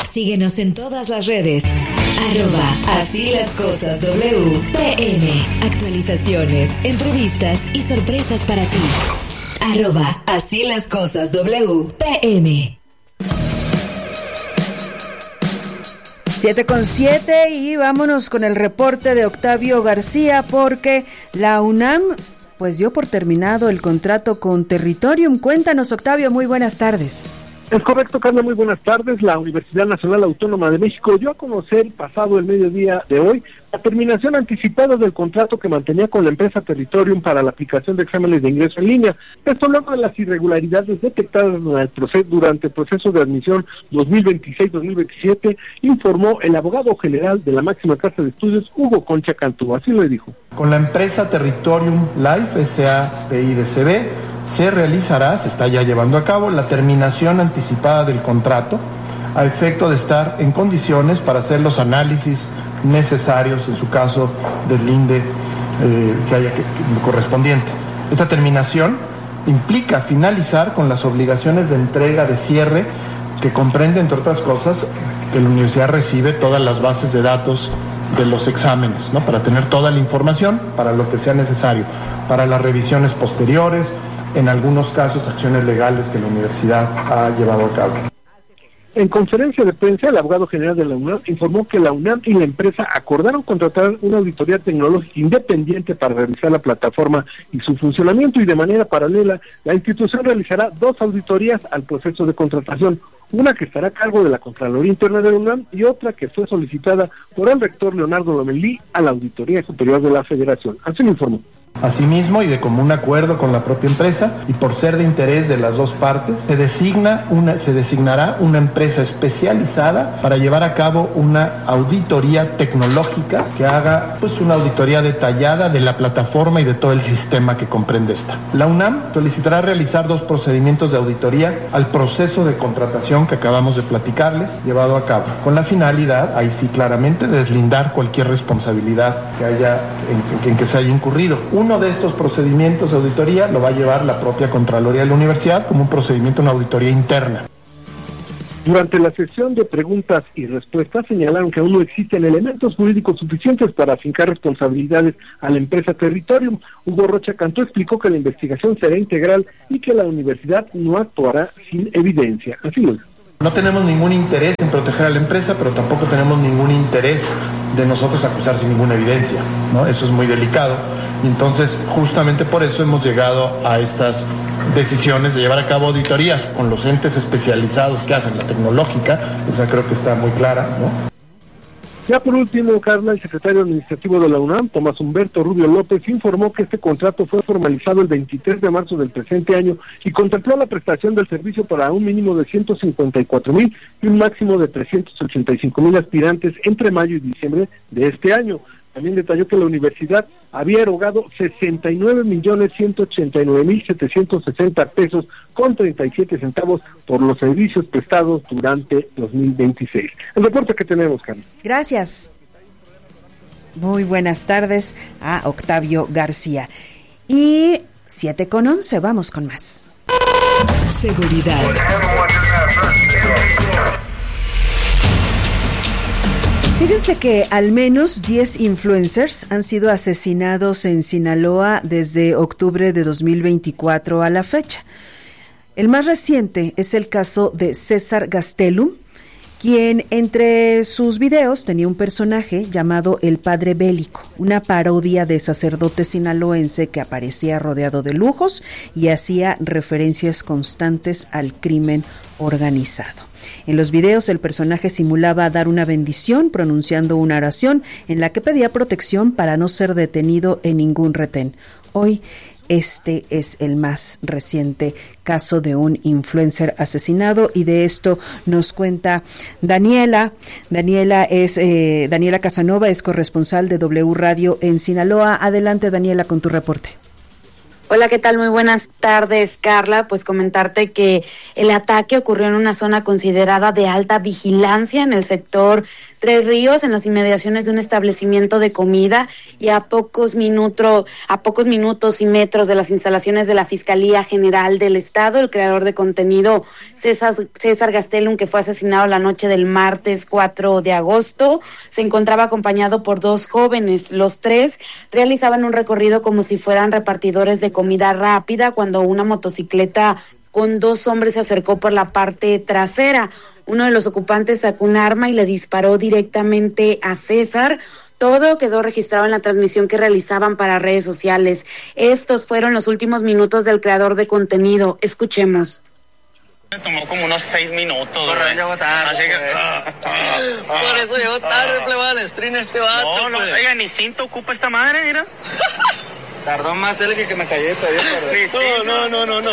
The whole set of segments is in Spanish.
Síguenos en todas las redes. @Así las cosas WPM. Actualizaciones, entrevistas y sorpresas para ti. @Así las cosas WPM. 7:07 y vámonos con el reporte de Octavio García, porque la UNAM pues dio por terminado el contrato con Territorium. Cuéntanos, Octavio, muy buenas tardes. Es correcto, Carla, muy buenas tardes. La Universidad Nacional Autónoma de México dio a conocer pasado el mediodía de hoy la terminación anticipada del contrato que mantenía con la empresa Territorium para la aplicación de exámenes de ingreso en línea. Esto luego de las irregularidades detectadas durante el proceso de admisión 2026-2027, informó el abogado general de la máxima casa de estudios, Hugo Concha Cantú. Así lo dijo. Con la empresa Territorium Life S.A.P.I.D.C.B. se está ya llevando a cabo la terminación anticipada del contrato a efecto de estar en condiciones para hacer los análisis necesarios, en su caso del INDE correspondiente. Esta terminación implica finalizar con las obligaciones de entrega de cierre que comprende, entre otras cosas, que la universidad recibe todas las bases de datos de los exámenes, ¿no? Para tener toda la información para lo que sea necesario, para las revisiones posteriores, en algunos casos acciones legales que la universidad ha llevado a cabo. En conferencia de prensa, el abogado general de la UNAM informó que la UNAM y la empresa acordaron contratar una auditoría tecnológica independiente para revisar la plataforma y su funcionamiento, y de manera paralela, la institución realizará 2 auditorías al proceso de contratación, una que estará a cargo de la Contraloría Interna de la UNAM y otra que fue solicitada por el rector Leonardo Lomelí a la Auditoría Superior de la Federación. Así lo informó. Asimismo, y de común acuerdo con la propia empresa, y por ser de interés de las dos partes, se designará una empresa especializada para llevar a cabo una auditoría tecnológica que haga pues una auditoría detallada de la plataforma y de todo el sistema que comprende esta. La UNAM solicitará realizar 2 procedimientos de auditoría al proceso de contratación que acabamos de platicarles, llevado a cabo, con la finalidad, ahí sí claramente, de deslindar cualquier responsabilidad que haya en que se haya incurrido. Uno de estos procedimientos de auditoría lo va a llevar la propia Contraloría de la Universidad como un procedimiento, una auditoría interna. Durante la sesión de preguntas y respuestas señalaron que aún no existen elementos jurídicos suficientes para afincar responsabilidades a la empresa Territorium. Hugo Rocha Cantú explicó que la investigación será integral y que la universidad no actuará sin evidencia. Así lo dijo. No tenemos ningún interés en proteger a la empresa, pero tampoco tenemos ningún interés de nosotros acusar sin ninguna evidencia, ¿no? Eso es muy delicado. Entonces, justamente por eso hemos llegado a estas decisiones de llevar a cabo auditorías con los entes especializados que hacen la tecnológica. Esa creo que está muy clara, ¿no? Ya por último, Carla, el secretario administrativo de la UNAM, Tomás Humberto Rubio López, informó que este contrato fue formalizado el 23 de marzo del presente año y contempló la prestación del servicio para un mínimo de 154,000 y un máximo de 385,000 aspirantes entre mayo y diciembre de este año. También detalló que la universidad había erogado 69,189,760 pesos con 37 centavos por los servicios prestados durante 2026. El reporte que tenemos, Carlos. Gracias. Muy buenas tardes a Octavio García. Y 7:11, vamos con más. Seguridad. Fíjense que al menos 10 influencers han sido asesinados en Sinaloa desde octubre de 2024 a la fecha. El más reciente es el caso de César Gastelum, quien entre sus videos tenía un personaje llamado el Padre Bélico, una parodia de sacerdote sinaloense que aparecía rodeado de lujos y hacía referencias constantes al crimen organizado. En los videos el personaje simulaba dar una bendición pronunciando una oración en la que pedía protección para no ser detenido en ningún retén. Hoy este es el más reciente caso de un influencer asesinado y de esto nos cuenta Daniela. Daniela Casanova, es corresponsal de W Radio en Sinaloa. Adelante, Daniela, con tu reporte. Hola, ¿qué tal? Muy buenas tardes, Carla. Pues comentarte que el ataque ocurrió en una zona considerada de alta vigilancia en el sector Tres Ríos, en las inmediaciones de un establecimiento de comida, y a pocos minutos y metros de las instalaciones de la Fiscalía General del Estado. El creador de contenido César Gastelum, que fue asesinado la noche del martes 4 de agosto, se encontraba acompañado por 2 jóvenes. Los 3 realizaban un recorrido como si fueran repartidores de comida rápida cuando una motocicleta con 2 hombres se acercó por la parte trasera. Uno de los ocupantes sacó un arma y le disparó directamente a César. Todo quedó registrado en la transmisión que realizaban para redes sociales. Estos fueron los últimos minutos del creador de contenido. Escuchemos. Me tomó como unos 6 minutos. Correcto, llegó tarde. Así que, por eso llegó tarde, plebal, stream este vato. No, pues. oiga, ni cinto ocupa esta madre, mira. Tardó más él que me callé todavía. No.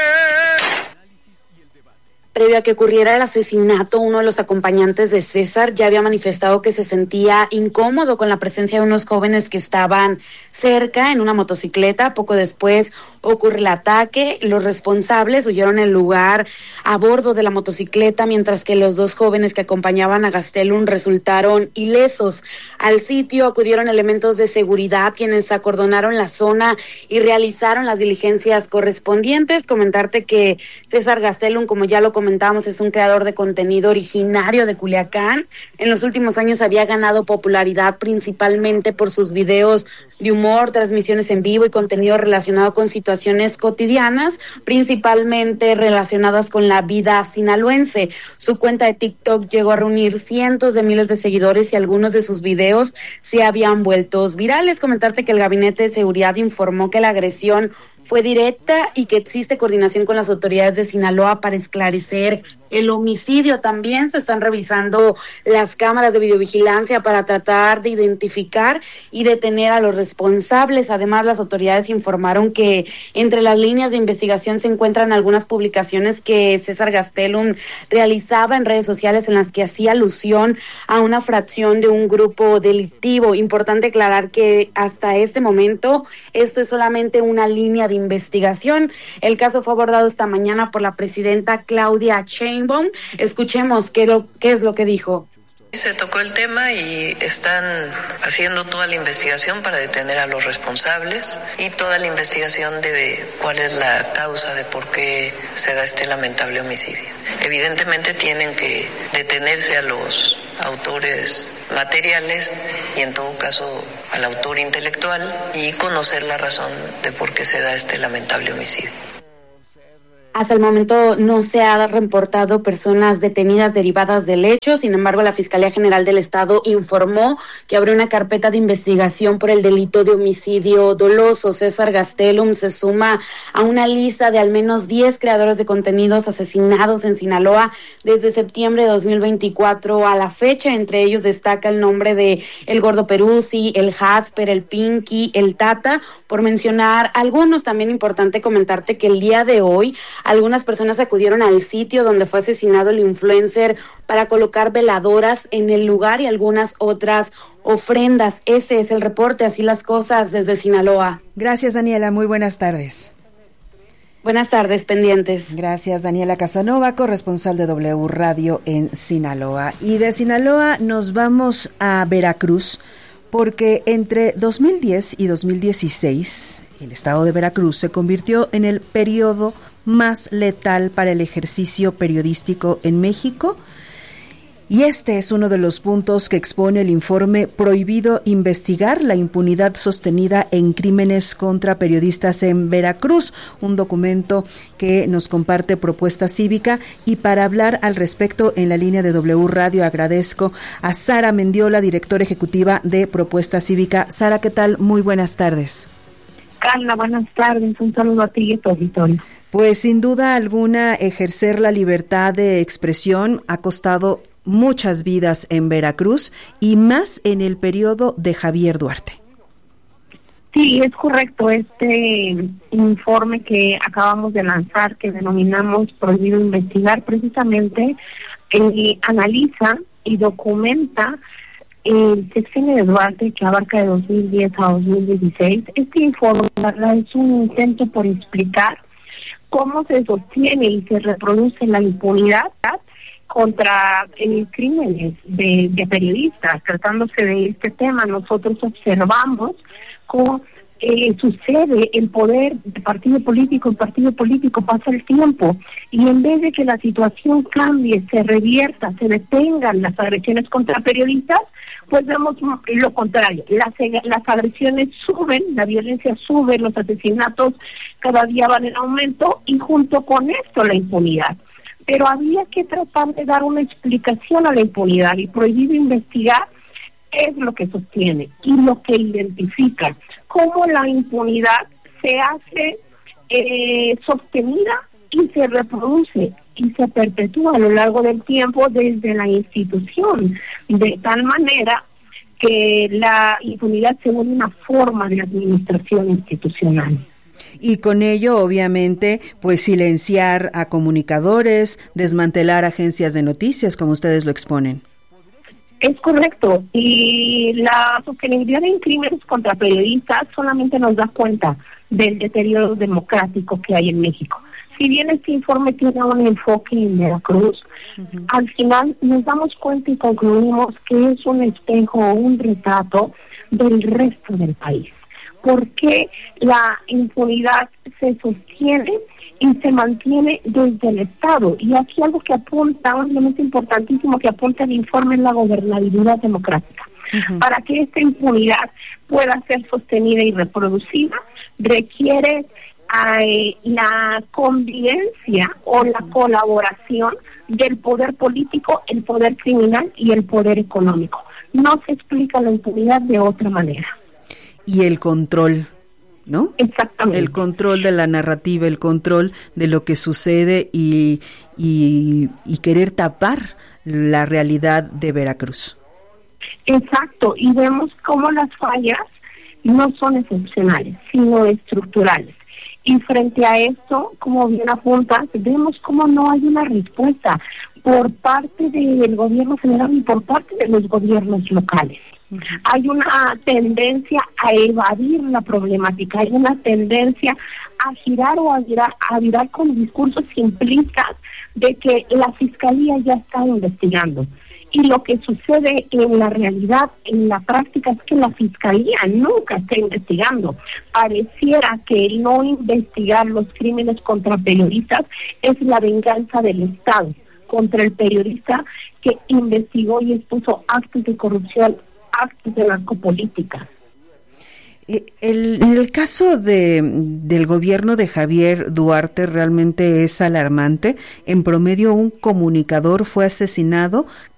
Previo a que ocurriera el asesinato, uno de los acompañantes de César ya había manifestado que se sentía incómodo con la presencia de unos jóvenes que estaban cerca en una motocicleta. Poco después ocurre el ataque. Los responsables huyeron del lugar a bordo de la motocicleta, mientras que los 2 jóvenes que acompañaban a Gastelum resultaron ilesos. Al sitio acudieron elementos de seguridad, quienes acordonaron la zona y realizaron las diligencias correspondientes. Comentarte que César Gastelum, como ya lo comentábamos, es un creador de contenido originario de Culiacán. En los últimos años había ganado popularidad principalmente por sus videos de humor, transmisiones en vivo y contenido relacionado con situaciones cotidianas, principalmente relacionadas con la vida sinaloense. Su cuenta de TikTok llegó a reunir cientos de miles de seguidores y algunos de sus videos se habían vuelto virales. Comentarte que el Gabinete de Seguridad informó que la agresión fue directa y que existe coordinación con las autoridades de Sinaloa para esclarecer el homicidio. También se están revisando las cámaras de videovigilancia para tratar de identificar y detener a los responsables. Además, las autoridades informaron que entre las líneas de investigación se encuentran algunas publicaciones que César Gastelum realizaba en redes sociales en las que hacía alusión a una fracción de un grupo delictivo. Importante aclarar que hasta este momento esto es solamente una línea de investigación. El caso fue abordado esta mañana por la presidenta Claudia Sheinbaum. Escuchemos qué es lo que dijo. Se tocó el tema y están haciendo toda la investigación para detener a los responsables y toda la investigación de cuál es la causa de por qué se da este lamentable homicidio. Evidentemente tienen que detenerse a los autores materiales y en todo caso al autor intelectual y conocer la razón de por qué se da este lamentable homicidio. Hasta el momento no se ha reportado personas detenidas derivadas del hecho. Sin embargo, la Fiscalía General del Estado informó que abrió una carpeta de investigación por el delito de homicidio doloso. César Gastelum se suma a una lista de al menos 10 creadores de contenidos asesinados en Sinaloa desde septiembre de 2024 a la fecha. Entre ellos destaca el nombre de El Gordo Peruzzi, el Jasper, el Pinky, el Tata, por mencionar algunos. También importante comentarte que el día de hoy algunas personas acudieron al sitio donde fue asesinado el influencer para colocar veladoras en el lugar y algunas otras ofrendas. Ese es el reporte, así las cosas desde Sinaloa. Gracias, Daniela, muy buenas tardes. Buenas tardes, pendientes. Gracias, Daniela Casanova, corresponsal de W Radio en Sinaloa. Y de Sinaloa nos vamos a Veracruz, porque entre 2010 y 2016, el estado de Veracruz se convirtió en el periodo más letal para el ejercicio periodístico en México. Y este es uno de los puntos que expone el informe Prohibido investigar, la impunidad sostenida en crímenes contra periodistas en Veracruz, un documento que nos comparte Propuesta Cívica. Y para hablar al respecto en la línea de W Radio agradezco a Sara Mendiola, directora ejecutiva de Propuesta Cívica. Sara, ¿qué tal? Muy buenas tardes. Carla, buenas tardes. Un saludo a ti y a tu auditorio. Pues sin duda alguna, ejercer la libertad de expresión ha costado muchas vidas en Veracruz y más en el periodo de Javier Duarte. Sí, es correcto. Este informe que acabamos de lanzar, que denominamos Prohibido investigar, precisamente analiza y documenta el sexenio de Duarte, que abarca de 2010 a 2016, este informe es un intento por explicar cómo se sostiene y se reproduce la impunidad contra crímenes de periodistas. Tratándose de este tema, nosotros observamos cómo sucede el poder de partido político en partido político, pasa el tiempo y en vez de que la situación cambie, se revierta, se detengan las agresiones contra periodistas, pues vemos lo contrario. Las agresiones suben, la violencia sube, los asesinatos cada día van en aumento y junto con esto la impunidad. Pero había que tratar de dar una explicación a la impunidad y prohibido investigar qué es lo que sostiene y lo que identifica, cómo la impunidad se hace sostenida y se reproduce y se perpetúa a lo largo del tiempo desde la institución, de tal manera que la impunidad se vuelve una forma de administración institucional. Y con ello, obviamente, pues silenciar a comunicadores, desmantelar agencias de noticias, como ustedes lo exponen. Es correcto, y la sostenibilidad en crímenes contra periodistas solamente nos da cuenta del deterioro democrático que hay en México. Si bien este informe tiene un enfoque en Veracruz, al final nos damos cuenta y concluimos que es un espejo o un retrato del resto del país. Porque la impunidad se sostiene y se mantiene desde el Estado. Y aquí algo que apunta, un elemento importantísimo que apunta el informe, es la gobernabilidad democrática. Para que esta impunidad pueda ser sostenida y reproducida, requiere la convivencia o la colaboración del poder político, el poder criminal y el poder económico. No se explica la impunidad de otra manera. Y el control, ¿no? Exactamente. El control de la narrativa, el control de lo que sucede y querer tapar la realidad de Veracruz. Exacto, y vemos cómo las fallas no son excepcionales, sino estructurales. Y frente a esto, como bien apuntas, vemos cómo no hay una respuesta por parte del gobierno federal y por parte de los gobiernos locales. Hay una tendencia a evadir la problemática, hay una tendencia a girar o a virar con discursos simplistas de que la fiscalía ya está investigando. Y lo que sucede en la realidad, en la práctica, es que la fiscalía nunca está investigando. Pareciera que el no investigar los crímenes contra periodistas es la venganza del Estado contra el periodista que investigó y expuso actos de corrupción, actos de narcopolítica. En el caso del gobierno de Javier Duarte realmente es alarmante. En promedio, un comunicador fue asesinado